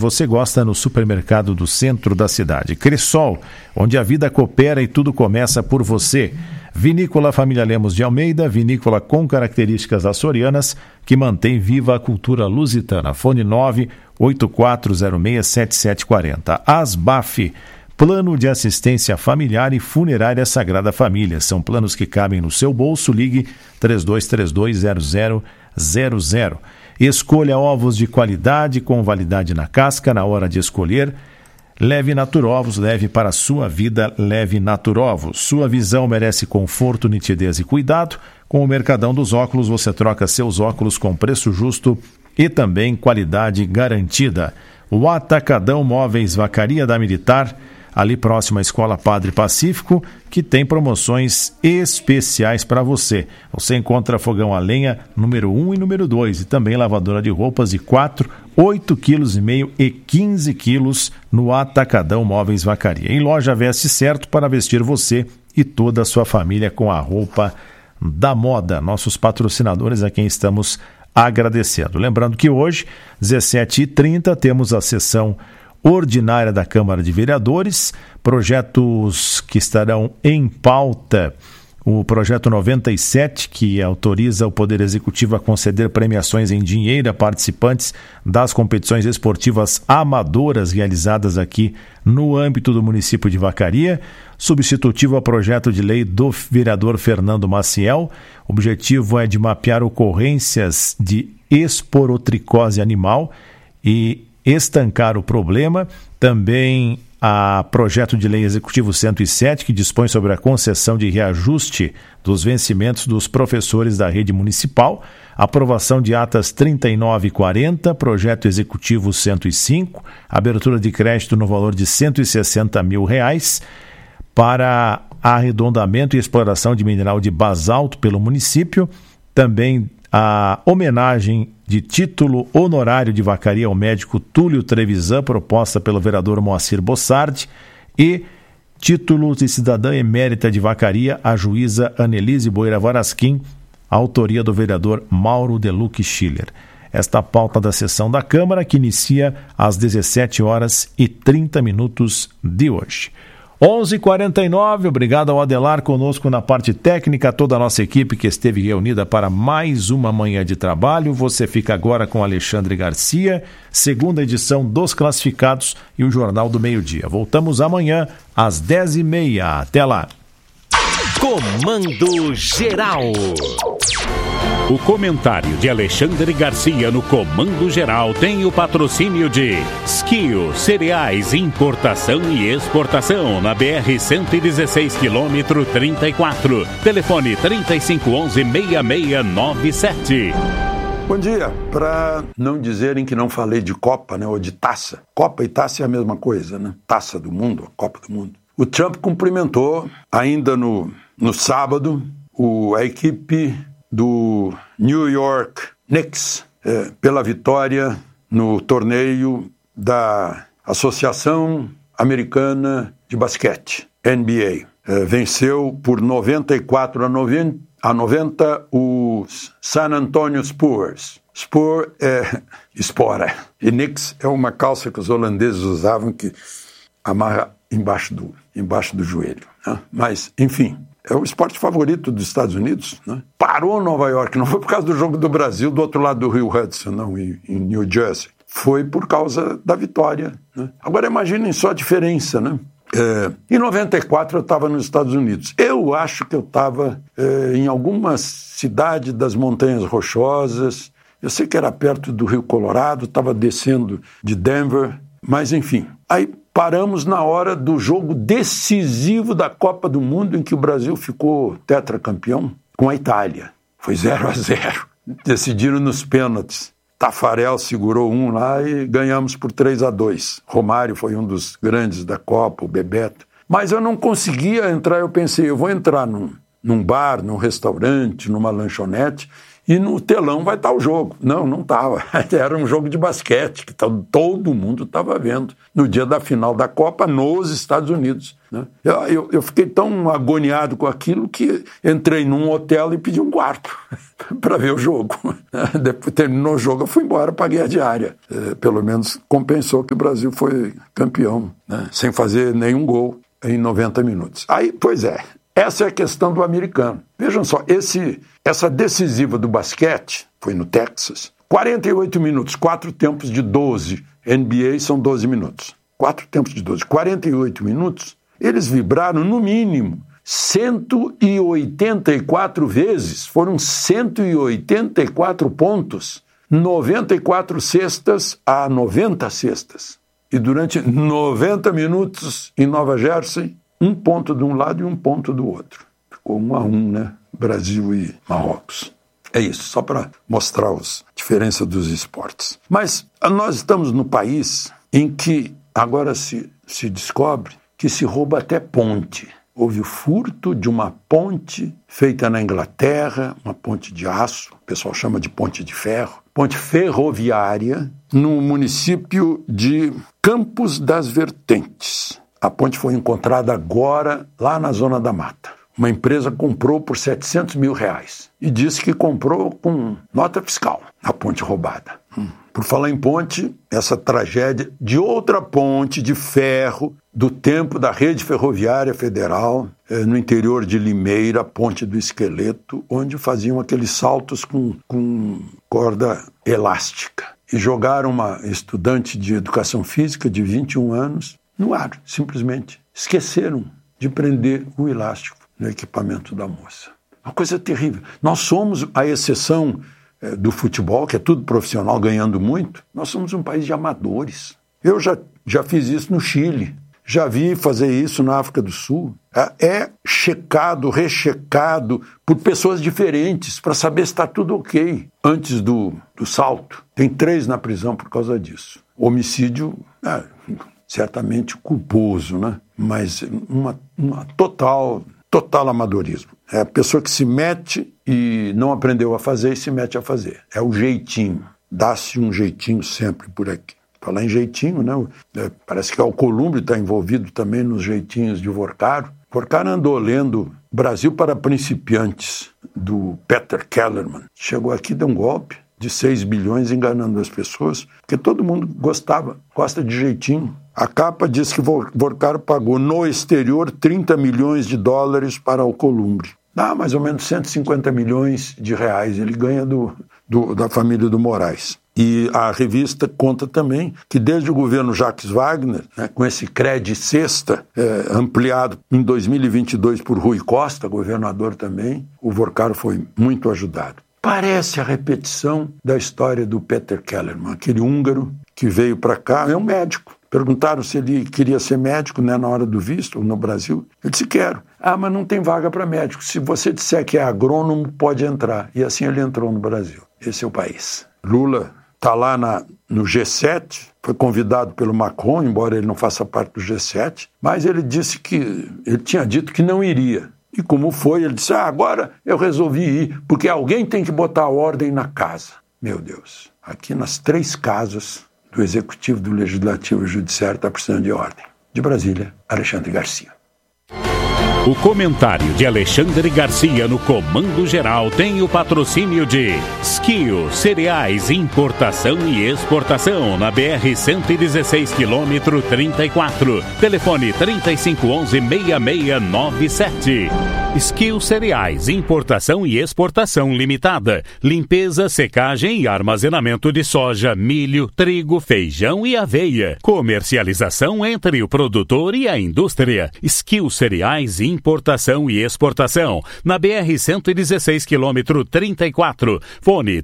você gosta no supermercado do centro da cidade. Cressol, onde a vida coopera e tudo começa por você. Vinícola Família Lemos de Almeida, vinícola com características açorianas, que mantém viva a cultura lusitana. Fone 984067740. Asbaf, Plano de Assistência Familiar e Funerária Sagrada Família. São planos que cabem no seu bolso. Ligue 3232-0000. Escolha ovos de qualidade com validade na casca na hora de escolher. Leve Naturovos, leve para a sua vida, leve Naturovos. Sua visão merece conforto, nitidez e cuidado. Com o Mercadão dos Óculos, você troca seus óculos com preço justo e também qualidade garantida. O Atacadão Móveis Vacaria da Militar, ali próximo à Escola Padre Pacífico, que tem promoções especiais para você. Você encontra fogão a lenha número 1 e número 2 e também lavadora de roupas de 4, 8,5 kg e 15 quilos no Atacadão Móveis Vacaria. Em loja Veste Certo para vestir você e toda a sua família com a roupa da moda. Nossos patrocinadores a quem estamos agradecendo. Lembrando que hoje, 17h30, temos a sessão ordinária da Câmara de Vereadores, projetos que estarão em pauta. O projeto 97, que autoriza o Poder Executivo a conceder premiações em dinheiro a participantes das competições esportivas amadoras realizadas aqui no âmbito do município de Vacaria, substitutivo ao projeto de lei do vereador Fernando Maciel. O objetivo é de mapear ocorrências de esporotricose animal e estancar o problema. Também a projeto de lei executivo 107, que dispõe sobre a concessão de reajuste dos vencimentos dos professores da rede municipal, aprovação de atas 39 e 40, projeto executivo 105, abertura de crédito no valor de R$160 mil para arredondamento e exploração de mineral de basalto pelo município, também a homenagem de título honorário de Vacaria ao médico Túlio Trevisan, proposta pelo vereador Moacir Bossardi, e título de cidadã emérita de Vacaria à juíza Annelise Boira Varasquim, autoria do vereador Mauro Deluque Schiller. Esta pauta da sessão da Câmara, que inicia às 17h30 de hoje. 11h49, obrigado ao Adelar conosco na parte técnica, toda a nossa equipe que esteve reunida para mais uma manhã de trabalho. Você fica agora com Alexandre Garcia, segunda edição dos Classificados e o Jornal do Meio-Dia. Voltamos amanhã às 10h30. Até lá. Comando Geral. O comentário de Alexandre Garcia no Comando Geral tem o patrocínio de Skio, cereais, importação e exportação na BR-116, quilômetro 34. Telefone 3511-6697. Bom dia. Para não dizerem que não falei de Copa, né, ou de taça. Copa e taça é a mesma coisa, né? Taça do mundo, a Copa do Mundo. O Trump cumprimentou ainda no sábado a equipe do New York Knicks pela vitória no torneio da Associação Americana de Basquete, NBA. Venceu por 94-90 os San Antonio Spurs. Spur é espora. E Knicks é uma calça que os holandeses usavam que amarra embaixo do joelho, né? Mas, enfim, é o esporte favorito dos Estados Unidos, né? Parou Nova York, não foi por causa do jogo do Brasil do outro lado do Rio Hudson, não, em New Jersey. Foi por causa da vitória, né? Agora imaginem só a diferença, né? Em 94 eu estava nos Estados Unidos. Eu acho que eu estava em alguma cidade das Montanhas Rochosas. Eu sei que era perto do Rio Colorado, estava descendo de Denver, mas enfim. Aí paramos na hora do jogo decisivo da Copa do Mundo, em que o Brasil ficou tetracampeão com a Itália. Foi 0-0. Decidiram nos pênaltis. Tafarel segurou um lá e ganhamos por 3-2. Romário foi um dos grandes da Copa, o Bebeto. Mas eu não conseguia entrar, eu pensei, eu vou entrar num bar, num restaurante, numa lanchonete, e no telão vai estar o jogo. Não estava. Era um jogo de basquete que todo mundo estava vendo no dia da final da Copa nos Estados Unidos. Né? Eu fiquei tão agoniado com aquilo que entrei num hotel e pedi um quarto para ver o jogo. Depois terminou o jogo, eu fui embora, paguei a diária. Pelo menos compensou que o Brasil foi campeão, né? Sem fazer nenhum gol em 90 minutos. Aí, pois é, essa é a questão do americano. Vejam só, essa decisiva do basquete foi no Texas, 48 minutos, 4 tempos de 12. NBA são 12 minutos. 4 tempos de 12, 48 minutos, eles vibraram no mínimo 184 vezes, foram 184 pontos, 94 cestas a 90 cestas. E durante 90 minutos em Nova Jersey, 1 ponto de um lado e 1 ponto do outro. Ficou 1-1, né? Brasil e Marrocos. É isso, só para mostrar a diferença dos esportes. Mas nós estamos no país em que agora se descobre que se rouba até ponte. Houve o furto de uma ponte feita na Inglaterra, uma ponte de aço, o pessoal chama de ponte de ferro, ponte ferroviária, no município de Campos das Vertentes. A ponte foi encontrada agora lá na Zona da Mata. Uma empresa comprou por R$700 mil e disse que comprou com nota fiscal a ponte roubada. Por falar em ponte, essa tragédia de outra ponte de ferro do tempo da Rede Ferroviária Federal, no interior de Limeira, a Ponte do Esqueleto, onde faziam aqueles saltos com corda elástica. E jogaram uma estudante de educação física de 21 anos no ar, simplesmente. Esqueceram de prender o elástico no equipamento da moça. Uma coisa terrível. Nós somos a exceção do futebol, que é tudo profissional ganhando muito. Nós somos um país de amadores. Eu já fiz isso no Chile, já vi fazer isso na África do Sul. É checado, rechecado por pessoas diferentes para saber se está tudo ok antes do salto. Tem 3 na prisão por causa disso. Homicídio, certamente culposo, né? Mas uma total amadorismo. É a pessoa que se mete e não aprendeu a fazer e se mete a fazer. É o jeitinho. Dá-se um jeitinho sempre por aqui. Falar em jeitinho, né? Parece que o Alcolumbre está envolvido também nos jeitinhos de Vorkaro. Vorkaro andou lendo Brasil para Principiantes, do Peter Kellerman. Chegou aqui, deu um golpe de 6 bilhões enganando as pessoas, porque todo mundo gosta de jeitinho. A capa diz que Vorkaro pagou no exterior $30 milhões para Alcolumbre. Dá mais ou menos R$150 milhões ele ganha da família do Moraes. E a revista conta também que desde o governo Jacques Wagner, né, com esse crédito sexta ampliado em 2022 por Rui Costa, governador também, o Vorkaro foi muito ajudado. Parece a repetição da história do Peter Kellerman, aquele húngaro que veio para cá, é um médico. Perguntaram se ele queria ser médico, né, na hora do visto, no Brasil. Ele disse, quero. Mas não tem vaga para médico. Se você disser que é agrônomo, pode entrar. E assim ele entrou no Brasil. Esse é o país. Lula está lá no G7, foi convidado pelo Macron, embora ele não faça parte do G7, mas ele tinha dito que não iria. E como foi, ele disse, agora eu resolvi ir, porque alguém tem que botar ordem na casa. Meu Deus, aqui nas 3 casas do Executivo, do Legislativo e do Judiciário está precisando de ordem. De Brasília, Alexandre Garcia. O comentário de Alexandre Garcia no Comando Geral tem o patrocínio de Skio Cereais, importação e exportação na BR-116, quilômetro 34. Telefone 3511-6697. Skio Cereais, importação e exportação limitada. Limpeza, secagem e armazenamento de soja, milho, trigo, feijão e aveia. Comercialização entre o produtor e a indústria. Skio Cereais, importação e exportação na BR-116, quilômetro 34. Fone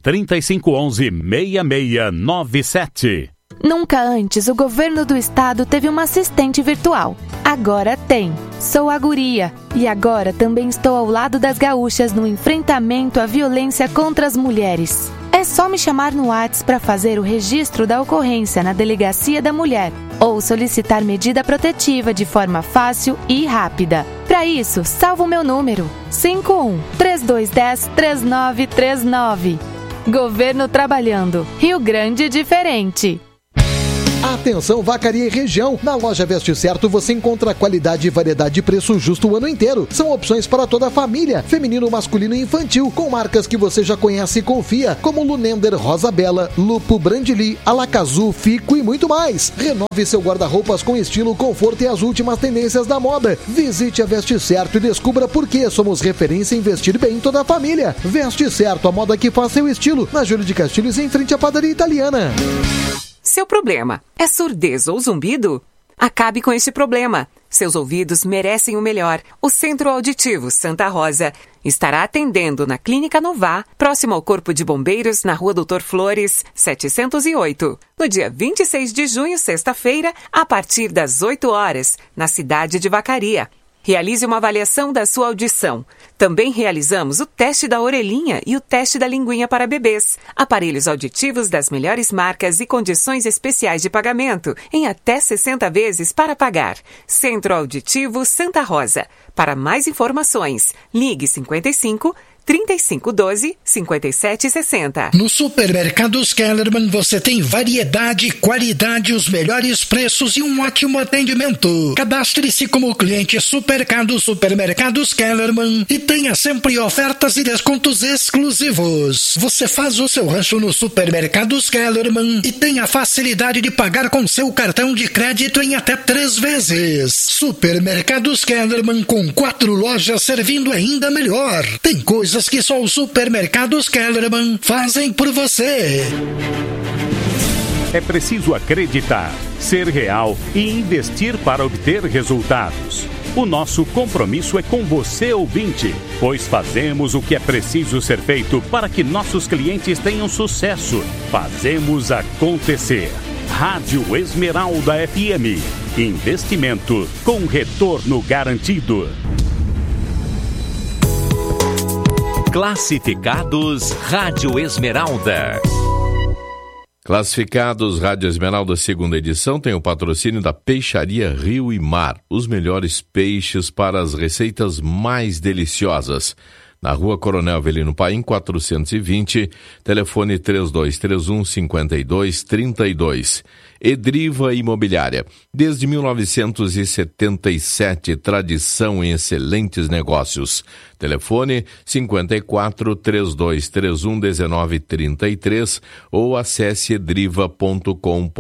3511-6697. Nunca antes o governo do estado teve uma assistente virtual. Agora tem. Sou a Guria e agora também estou ao lado das gaúchas no enfrentamento à violência contra as mulheres. É só me chamar no WhatsApp para fazer o registro da ocorrência na Delegacia da Mulher ou solicitar medida protetiva de forma fácil e rápida. Para Para isso, salva o meu número, 51-3210-3939. Governo trabalhando. Rio Grande diferente. Atenção, Vacaria e região. Na loja Veste Certo você encontra qualidade e variedade de preço justo o ano inteiro. São opções para toda a família, feminino, masculino e infantil, com marcas que você já conhece e confia, como Lunender, Rosa Bela, Lupo, Brandili, Alacazu, Fico e muito mais. Renove seu guarda-roupas com estilo, conforto e as últimas tendências da moda. Visite a Veste Certo e descubra por que somos referência em vestir bem toda a família. Veste Certo, a moda que faz seu estilo. Na Júlio de Castilhos, em frente à padaria italiana. Seu problema é surdez ou zumbido? Acabe com este problema. Seus ouvidos merecem o melhor. O Centro Auditivo Santa Rosa estará atendendo na Clínica Nová, próximo ao Corpo de Bombeiros, na Rua Doutor Flores, 708. No dia 26 de junho, sexta-feira, a partir das 8 horas, na cidade de Vacaria. Realize uma avaliação da sua audição. Também realizamos o teste da orelhinha e o teste da linguinha para bebês. Aparelhos auditivos das melhores marcas e condições especiais de pagamento, em até 60 vezes para pagar. Centro Auditivo Santa Rosa. Para mais informações, ligue 55 3512 5760. No Supermercados Kellerman você tem variedade, qualidade, os melhores preços e um ótimo atendimento. Cadastre-se como cliente Supermercados Kellerman e tenha sempre ofertas e descontos exclusivos. Você faz o seu rancho no Supermercados Kellerman e tem a facilidade de pagar com seu cartão de crédito em até 3 vezes. Supermercados Kellerman, com 4 lojas servindo ainda melhor. Tem coisas que só os Supermercados Kellerman fazem por você. É preciso acreditar, ser real e investir para obter resultados. O nosso compromisso é com você, ouvinte, pois fazemos o que é preciso ser feito para que nossos clientes tenham sucesso. Fazemos acontecer. Rádio Esmeralda FM. Investimento com retorno garantido. Classificados Rádio Esmeralda. Classificados Rádio Esmeralda, segunda edição, tem o patrocínio da Peixaria Rio e Mar. Os melhores peixes para as receitas mais deliciosas. Na Rua Coronel Avelino Paim, 420, telefone 3231-5232. Edriva Imobiliária. Desde 1977, tradição em excelentes negócios. Telefone 54-3231-1933 ou acesse edriva.com.br.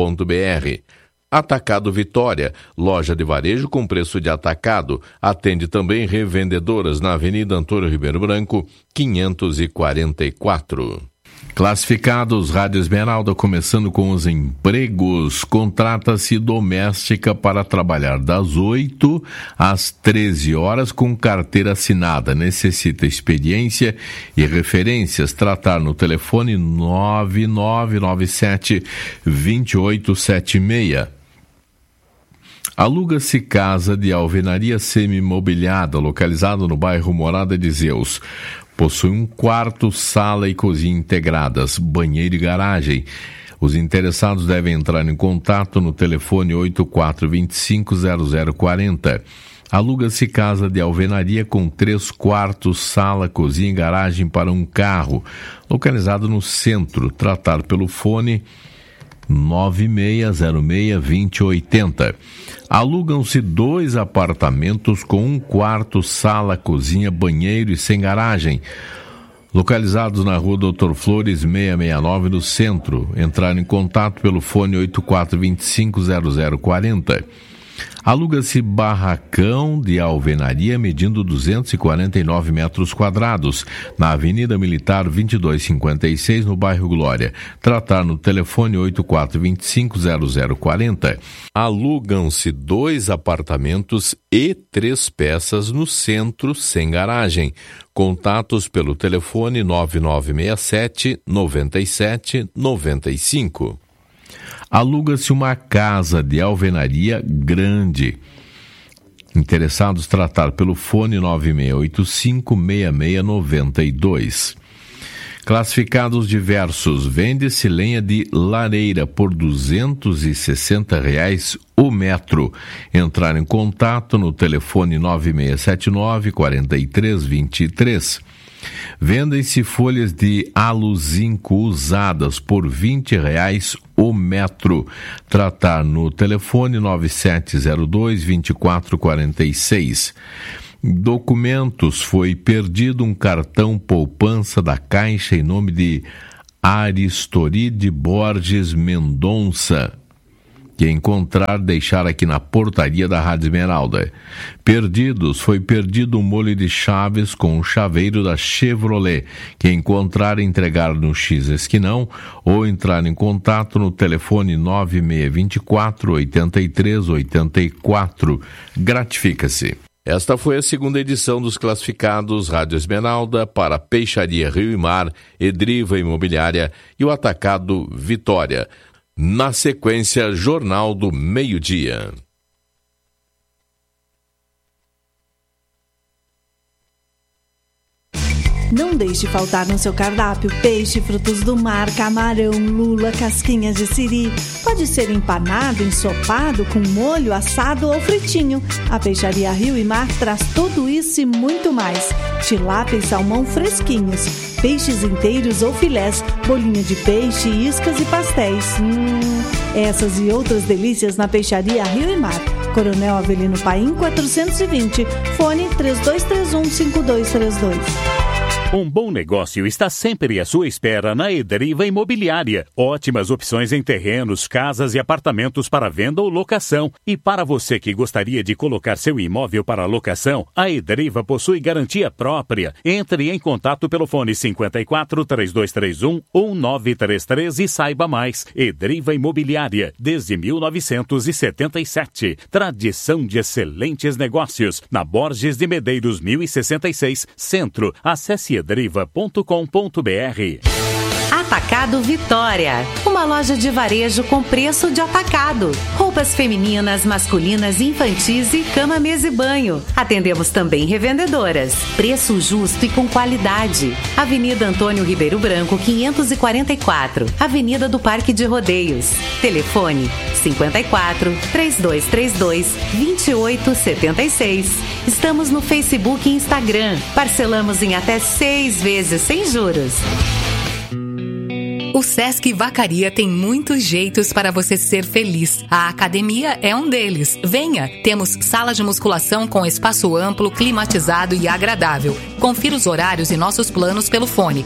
Atacado Vitória, loja de varejo com preço de atacado. Atende também revendedoras na Avenida Antônio Ribeiro Branco, 544. Classificados Rádio Esmeralda, começando com os empregos. Contrata-se doméstica para trabalhar das 8 às 13 horas com carteira assinada. Necessita experiência e referências. Tratar no telefone 9997-2876. Aluga-se casa de alvenaria semi-mobiliada, localizada no bairro Morada de Zeus. Possui um quarto, sala e cozinha integradas, banheiro e garagem. Os interessados devem entrar em contato no telefone 8425-0040. Aluga-se casa de alvenaria com 3 quartos, sala, cozinha e garagem para um carro, localizado no centro. Tratar pelo fone 9606-2080. Alugam-se 2 apartamentos com 1 quarto, sala, cozinha, banheiro e sem garagem, localizados na Rua Doutor Flores 669 no centro. Entrar em contato pelo fone 8425-0040. Aluga-se barracão de alvenaria medindo 249 metros quadrados, na Avenida Militar 2256, no bairro Glória. Tratar no telefone 8425-0040. Alugam-se 2 apartamentos e 3 peças no centro, sem garagem. Contatos pelo telefone 9967-9795. Aluga-se uma casa de alvenaria grande. Interessados, tratar pelo fone 9685-6692. Classificados diversos, vende-se lenha de lareira por R$ 260 o metro. Entrar em contato no telefone 9679-4323. Vendem-se folhas de alu-zinco usadas por R$ 20 o metro. Tratar no telefone 9702-2446. Documentos: foi perdido um cartão poupança da Caixa em nome de Aristoride Borges Mendonça. Quem encontrar, deixar aqui na portaria da Rádio Esmeralda. Perdidos: foi perdido um molho de chaves com um chaveiro da Chevrolet. Quem encontrar, entregar no X Esquinão ou entrar em contato no telefone 9624-8384. Gratifica-se. Esta foi a segunda edição dos classificados Rádio Esmeralda para Peixaria Rio e Mar, Edriva Imobiliária e o Atacado Vitória. Na sequência, Jornal do Meio-Dia. Não deixe faltar no seu cardápio peixe, frutos do mar, camarão, lula, casquinhas de siri. Pode ser empanado, ensopado, com molho, assado ou fritinho. A Peixaria Rio e Mar traz tudo isso e muito mais. Tilápia e salmão fresquinhos, peixes inteiros ou filés, bolinho de peixe, iscas e pastéis. Essas e outras delícias na Peixaria Rio e Mar. Coronel Avelino Paim 420, fone 3231-5232. Um bom negócio está sempre à sua espera na Edriva Imobiliária. Ótimas opções em terrenos, casas e apartamentos para venda ou locação. E para você que gostaria de colocar seu imóvel para locação, a Edriva possui garantia própria. Entre em contato pelo fone 54-3231 ou 933 e saiba mais. Edriva Imobiliária, desde 1977. Tradição de excelentes negócios. Na Borges de Medeiros 1066, Centro. Acesse edriva.com.br. Atacado Vitória, uma loja de varejo com preço de atacado. Roupas femininas, masculinas, infantis e cama, mesa e banho. Atendemos também revendedoras. Preço justo e com qualidade. Avenida Antônio Ribeiro Branco, 544. Avenida do Parque de Rodeios. Telefone 54-3232-2876. Estamos no Facebook e Instagram. Parcelamos em até 6 vezes sem juros. O Sesc Vacaria tem muitos jeitos para você ser feliz. A academia é um deles. Venha! Temos sala de musculação com espaço amplo, climatizado e agradável. Confira os horários e nossos planos pelo fone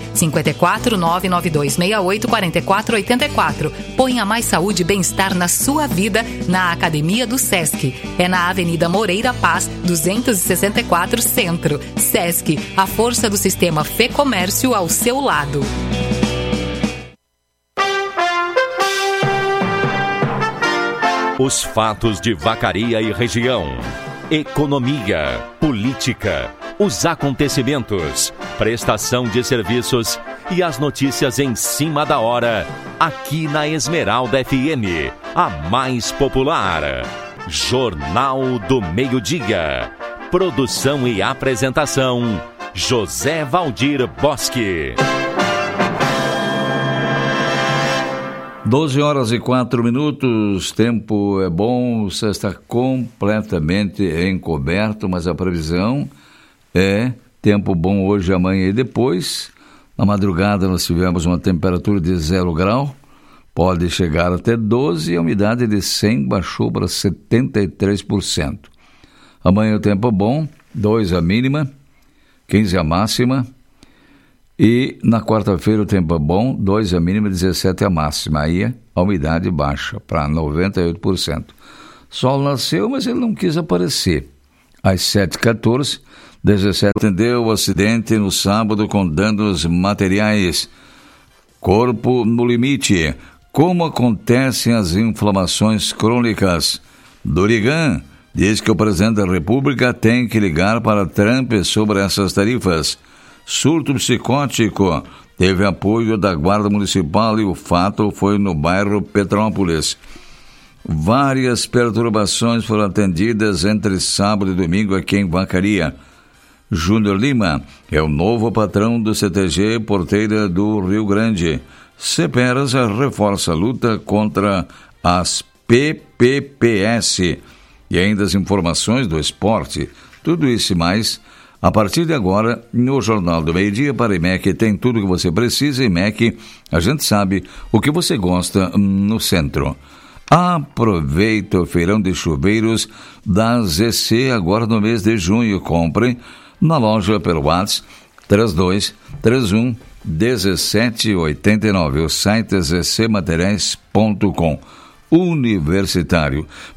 54-99268-4484. Ponha mais saúde e bem-estar na sua vida na Academia do Sesc. É na Avenida Moreira Paz, 264 Centro. Sesc, a força do sistema Fê Comércio ao seu lado. Os fatos de Vacaria e região, economia, política, os acontecimentos, prestação de serviços e as notícias em cima da hora, aqui na Esmeralda FM, a mais popular. Jornal do Meio-Dia. Produção e apresentação, José Valdir Bosque. 12h04, tempo é bom, você está completamente encoberto, mas a previsão é tempo bom hoje, amanhã e depois. Na madrugada nós tivemos uma temperatura de 0 grau, pode chegar até 12 e a umidade de 100 baixou para 73%. Amanhã o tempo é bom, 2 a mínima, 15 a máxima. E na quarta-feira o tempo é bom, 2 a mínima, 17 a máxima. Aí a umidade baixa para 98%. Sol nasceu, mas ele não quis aparecer. Às 7h14, 17 atendeu o acidente no sábado com danos materiais. Corpo no limite. Como acontecem as inflamações crônicas? Dorigan diz que o presidente da República tem que ligar para Trump sobre essas tarifas. Surto psicótico teve apoio da Guarda Municipal e o fato foi no bairro Petrópolis. Várias perturbações foram atendidas entre sábado e domingo aqui em Vacaria. Júnior Lima é o novo patrão do CTG Porteira do Rio Grande. Ceperas reforça a luta contra as PPPS. E ainda as informações do esporte. Tudo isso e mais, a partir de agora, no Jornal do Meio-Dia para IMEC, tem tudo o que você precisa. IMEC, a gente sabe o que você gosta no centro. Aproveita o feirão de chuveiros da ZC agora no mês de junho. Compre na loja pelo WhatsApp 3231 1789. O site zcmateriais.com. Universitário.